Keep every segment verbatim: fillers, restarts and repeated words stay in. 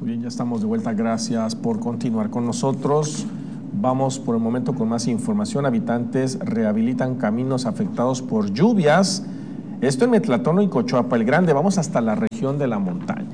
Muy bien, ya estamos de vuelta. Gracias por continuar con nosotros. Vamos por el momento con más información. Habitantes rehabilitan caminos afectados por lluvias. Esto en Metlatono y Cochuapa el Grande. Vamos hasta la región de la montaña.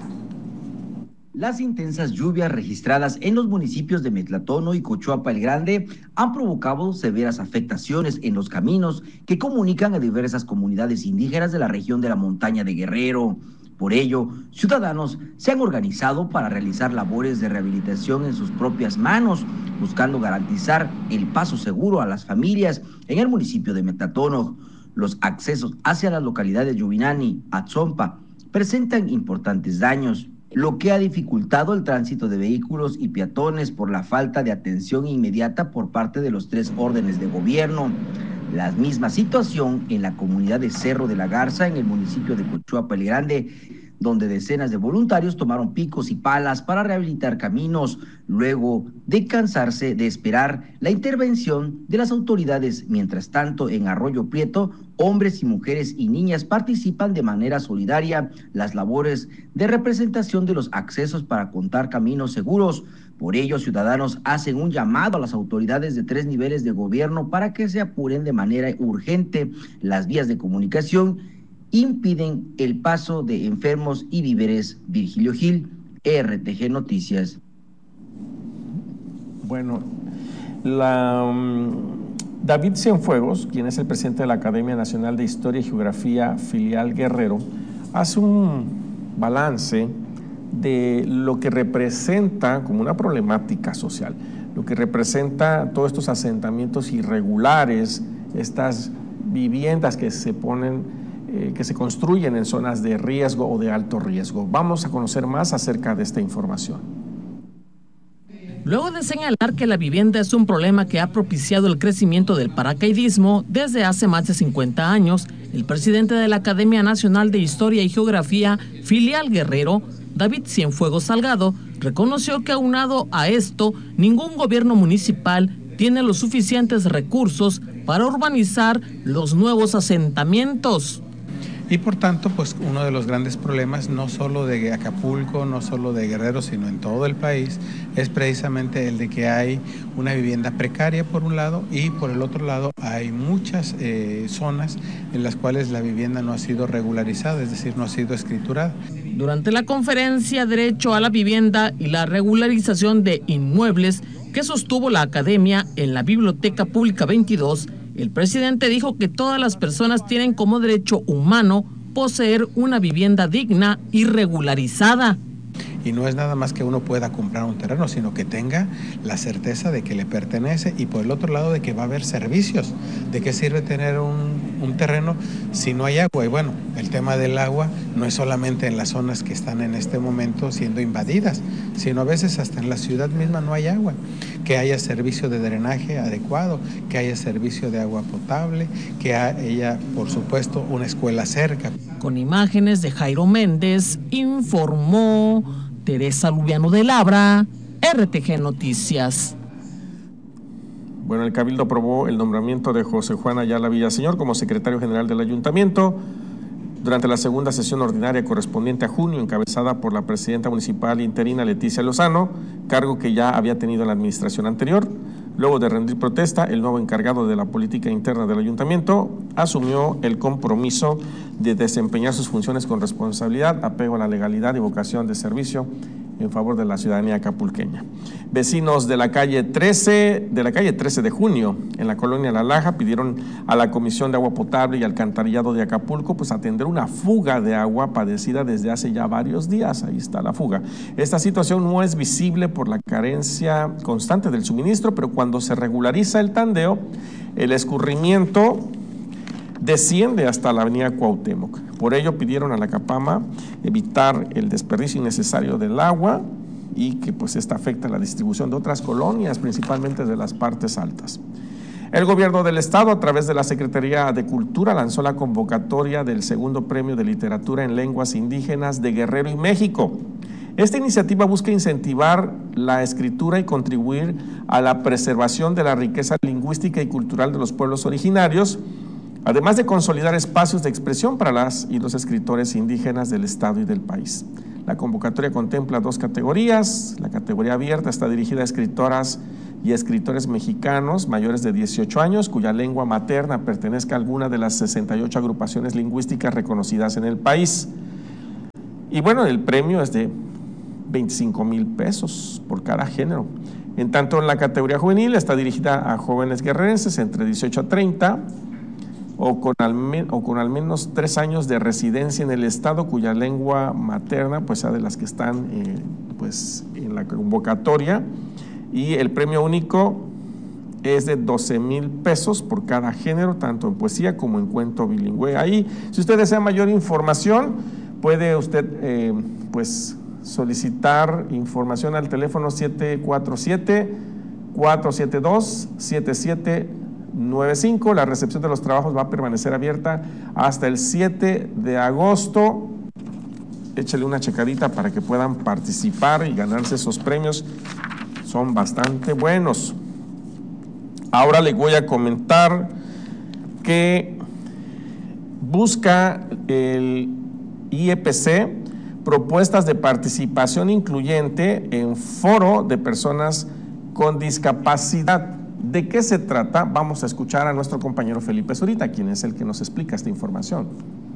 Las intensas lluvias registradas en los municipios de Metlatono y Cochuapa el Grande han provocado severas afectaciones en los caminos que comunican a diversas comunidades indígenas de la región de la montaña de Guerrero. Por ello, ciudadanos se han organizado para realizar labores de rehabilitación en sus propias manos, buscando garantizar el paso seguro a las familias en el municipio de Metlatono. Los accesos hacia las localidades Yubinani, Atzompa, presentan importantes daños, lo que ha dificultado el tránsito de vehículos y peatones por la falta de atención inmediata por parte de los tres órdenes de gobierno. La misma situación en la comunidad de Cerro de la Garza, en el municipio de Cochuapa el Grande, donde decenas de voluntarios tomaron picos y palas para rehabilitar caminos, luego de cansarse de esperar la intervención de las autoridades. Mientras tanto, en Arroyo Prieto, hombres y mujeres y niñas participan de manera solidaria las labores de representación de los accesos para contar caminos seguros. Por ello, ciudadanos hacen un llamado a las autoridades de tres niveles de gobierno para que se apuren de manera urgente las vías de comunicación, impiden el paso de enfermos y víveres. Virgilio Gil, R T G Noticias. Bueno, la, um, David Cienfuegos, quien es el presidente de la Academia Nacional de Historia y Geografía Filial Guerrero, hace un balance de lo que representa como una problemática social, lo que representa todos estos asentamientos irregulares, estas viviendas que se ponen Eh, que se construyen en zonas de riesgo o de alto riesgo. Vamos a conocer más acerca de esta información. Luego de señalar que la vivienda es un problema que ha propiciado el crecimiento del paracaidismo desde hace más de cincuenta años, el presidente de la Academia Nacional de Historia y Geografía Filial Guerrero, David Cienfuegos Salgado, reconoció que aunado a esto, ningún gobierno municipal tiene los suficientes recursos para urbanizar los nuevos asentamientos. Y por tanto, pues uno de los grandes problemas, no solo de Acapulco, no solo de Guerrero, sino en todo el país, es precisamente el de que hay una vivienda precaria por un lado y por el otro lado hay muchas eh, zonas en las cuales la vivienda no ha sido regularizada, es decir, no ha sido escriturada. Durante la conferencia Derecho a la Vivienda y la Regularización de Inmuebles que sostuvo la Academia en la Biblioteca Pública veintidós, el presidente dijo que todas las personas tienen como derecho humano poseer una vivienda digna y regularizada. Y no es nada más que uno pueda comprar un terreno, sino que tenga la certeza de que le pertenece y por el otro lado de que va a haber servicios. ¿De qué sirve tener un, un terreno si no hay agua? Y bueno, el tema del agua no es solamente en las zonas que están en este momento siendo invadidas, sino a veces hasta en la ciudad misma no hay agua. Que haya servicio de drenaje adecuado, que haya servicio de agua potable, que haya, por supuesto, una escuela cerca. Con imágenes de Jairo Méndez, informó Teresa Lubiano de Labra, R T G Noticias. Bueno, el Cabildo aprobó el nombramiento de José Juan Ayala Villaseñor como secretario general del Ayuntamiento durante la segunda sesión ordinaria correspondiente a junio, encabezada por la presidenta municipal interina Leticia Lozano, cargo que ya había tenido en la administración anterior. Luego de rendir protesta, el nuevo encargado de la política interna del ayuntamiento asumió el compromiso de desempeñar sus funciones con responsabilidad, apego a la legalidad y vocación de servicio en favor de la ciudadanía acapulqueña. Vecinos de la calle trece, de la calle trece de junio, en la colonia La Laja, pidieron a la Comisión de Agua Potable y Alcantarillado de Acapulco pues atender una fuga de agua padecida desde hace ya varios días. Ahí está la fuga. Esta situación no es visible por la carencia constante del suministro, pero cuando se regulariza el tandeo, el escurrimiento desciende hasta la avenida Cuauhtémoc. Por ello pidieron a la Capama evitar el desperdicio innecesario del agua y que pues esta afecta la distribución de otras colonias, principalmente de las partes altas. El gobierno del estado, a través de la Secretaría de Cultura, lanzó la convocatoria del segundo premio de literatura en lenguas indígenas de Guerrero y México. Esta iniciativa busca incentivar la escritura y contribuir a la preservación de la riqueza lingüística y cultural de los pueblos originarios, además de consolidar espacios de expresión para las y los escritores indígenas del estado y del país. La convocatoria contempla dos categorías. La categoría abierta está dirigida a escritoras y escritores mexicanos mayores de dieciocho años cuya lengua materna pertenezca a alguna de las sesenta y ocho agrupaciones lingüísticas reconocidas en el país. Y bueno, el premio es de veinticinco mil pesos por cada género. En tanto, en la categoría juvenil está dirigida a jóvenes guerrerenses entre dieciocho a treinta o con, al o con al menos tres años de residencia en el estado cuya lengua materna pues sea de las que están eh, pues en la convocatoria, y el premio único es de doce mil pesos por cada género, tanto en poesía como en cuento bilingüe. Ahí, si usted desea mayor información, puede usted eh, pues solicitar información al teléfono siete cuatro siete, cuatro siete dos, siete siete nueve cinco. La recepción de los trabajos va a permanecer abierta hasta el siete de agosto. Échale una checadita para que puedan participar y ganarse esos premios. Son bastante buenos. Ahora les voy a comentar que busca el I E P C propuestas de participación incluyente en foro de personas con discapacidad. ¿De qué se trata? Vamos a escuchar a nuestro compañero Felipe Zurita, quien es el que nos explica esta información.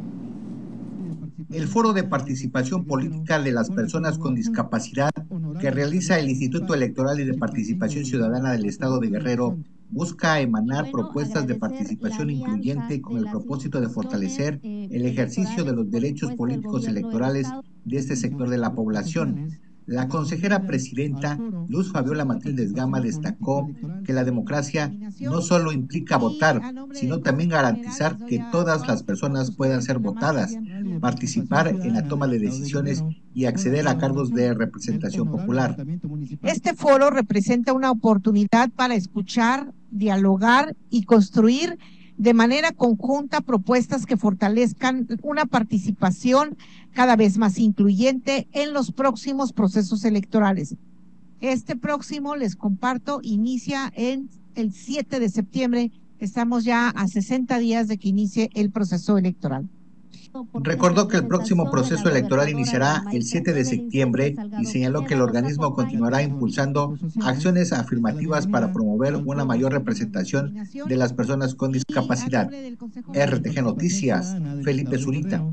El Foro de Participación Política de las Personas con Discapacidad que realiza el Instituto Electoral y de Participación Ciudadana del Estado de Guerrero busca emanar propuestas de participación incluyente con el propósito de fortalecer el ejercicio de los derechos políticos electorales de este sector de la población. La consejera presidenta Luz Fabiola Matildes Gama destacó que la democracia no solo implica votar, sino también garantizar que todas las personas puedan ser votadas, participar en la toma de decisiones y acceder a cargos de representación popular. Este foro representa una oportunidad para escuchar, dialogar y construir de manera conjunta propuestas que fortalezcan una participación cada vez más incluyente en los próximos procesos electorales. Este próximo, les comparto, inicia en el siete de septiembre. Estamos ya a sesenta días de que inicie el proceso electoral. Recordó que el próximo proceso electoral iniciará el siete de septiembre y señaló que el organismo continuará impulsando acciones afirmativas para promover una mayor representación de las personas con discapacidad. R T G Noticias, Felipe Zurita.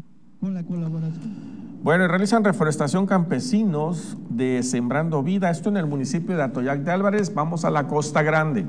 Bueno, realizan reforestación campesinos de Sembrando Vida, esto en el municipio de Atoyac de Álvarez. Vamos a la Costa Grande.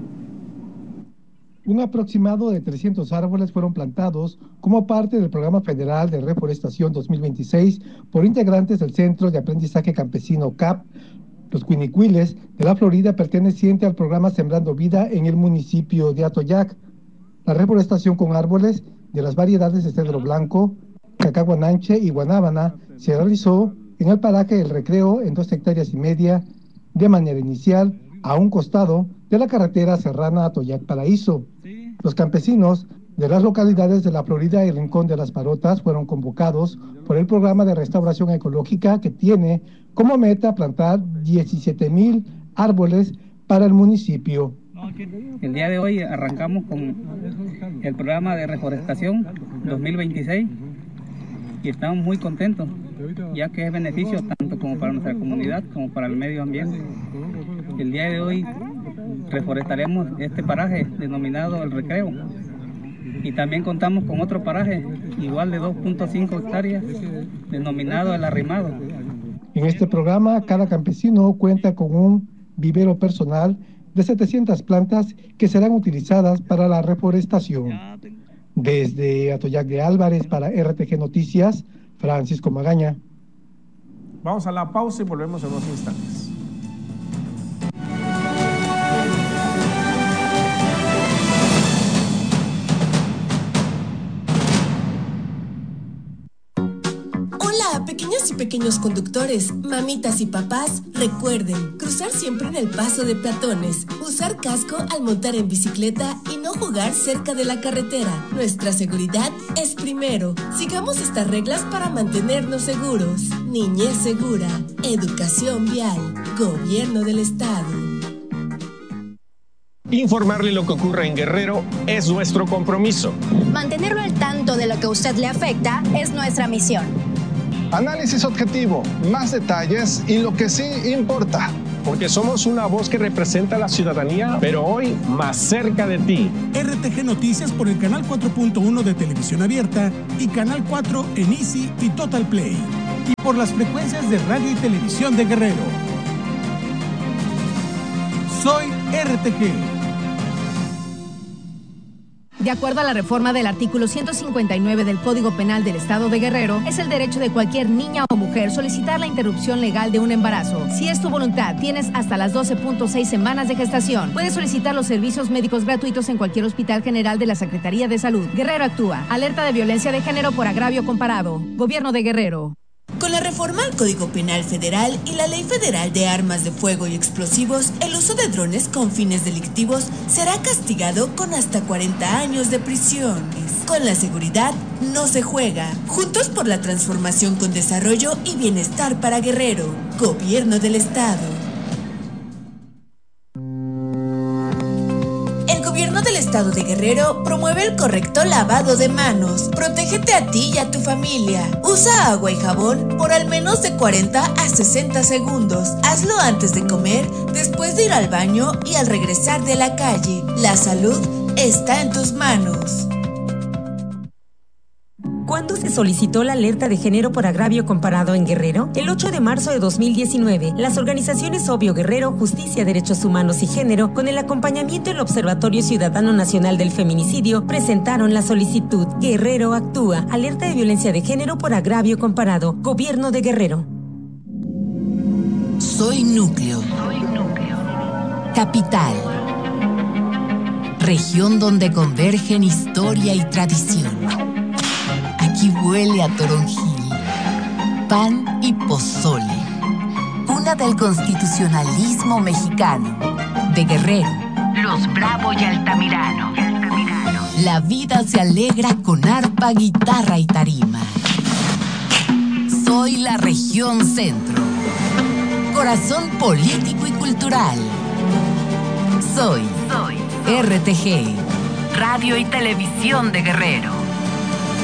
Un aproximado de trescientos árboles fueron plantados como parte del Programa Federal de Reforestación dos mil veintiséis por integrantes del Centro de Aprendizaje Campesino C A P, los Cuinicuiles de la Florida, perteneciente al programa Sembrando Vida en el municipio de Atoyac. La reforestación con árboles de las variedades de cedro blanco, cacahuananche y guanábana se realizó en el paraje El Recreo en dos hectáreas y media de manera inicial a un costado de la carretera serrana Atoyac Paraíso. Los campesinos de las localidades de La Florida y Rincón de las Parotas fueron convocados por el programa de restauración ecológica que tiene como meta plantar diecisiete mil árboles para el municipio. El día de hoy arrancamos con el programa de reforestación dos mil veintiséis y estamos muy contentos, ya que es beneficio tanto como para nuestra comunidad como para el medio ambiente. El día de hoy reforestaremos este paraje denominado El Recreo y también contamos con otro paraje igual de dos punto cinco hectáreas denominado El Arrimado. En este programa cada campesino cuenta con un vivero personal de setecientas plantas que serán utilizadas para la reforestación. Desde Atoyac de Álvarez para R T G Noticias, Francisco Magaña. Vamos a la pausa y volvemos en unos instantes. Pequeñas y pequeños conductores, mamitas y papás, recuerden cruzar siempre en el paso de peatones, usar casco al montar en bicicleta y no jugar cerca de la carretera. Nuestra seguridad es primero. Sigamos estas reglas para mantenernos seguros. Niñez segura, educación vial, gobierno del estado. Informarle lo que ocurre en Guerrero es nuestro compromiso. Mantenerlo al tanto de lo que a usted le afecta es nuestra misión. Análisis objetivo, más detalles y lo que sí importa. Porque somos una voz que representa a la ciudadanía, pero hoy más cerca de ti. R T G Noticias por el canal cuatro punto uno de Televisión Abierta y canal cuatro en Easy y Total Play. Y por las frecuencias de radio y televisión de Guerrero. Soy R T G. De acuerdo a la reforma del artículo ciento cincuenta y nueve del Código Penal del Estado de Guerrero, es el derecho de cualquier niña o mujer solicitar la interrupción legal de un embarazo. Si es tu voluntad, tienes hasta las doce punto seis semanas de gestación. Puedes solicitar los servicios médicos gratuitos en cualquier hospital general de la Secretaría de Salud. Guerrero actúa. Alerta de violencia de género por agravio comparado. Gobierno de Guerrero. Con la reforma al Código Penal Federal y la Ley Federal de Armas de Fuego y Explosivos, el uso de drones con fines delictivos será castigado con hasta cuarenta años de prisión. Con la seguridad no se juega. Juntos por la transformación con desarrollo y bienestar para Guerrero. Gobierno del Estado. El Gobierno del Estado de Guerrero promueve el correcto lavado de manos. Protégete a ti y a tu familia. Usa agua y jabón por al menos de cuarenta a sesenta segundos. Hazlo antes de comer, después de ir al baño y al regresar de la calle. La salud está en tus manos. ¿Cuándo se solicitó la alerta de género por agravio comparado en Guerrero? El ocho de marzo de dos mil diecinueve, las organizaciones Obvio Guerrero, Justicia, Derechos Humanos y Género, con el acompañamiento del Observatorio Ciudadano Nacional del Feminicidio, presentaron la solicitud. Guerrero actúa. Alerta de violencia de género por agravio comparado. Gobierno de Guerrero. Soy núcleo. Soy núcleo. Capital. Región donde convergen historia y tradición. Aquí huele a toronjil, pan y pozole. Cuna del constitucionalismo mexicano. De Guerrero, Los Bravo y Altamirano. la vida se alegra con arpa, guitarra y tarima. Soy la región centro. Corazón político y cultural. Soy, Soy R T G. Radio y Televisión de Guerrero.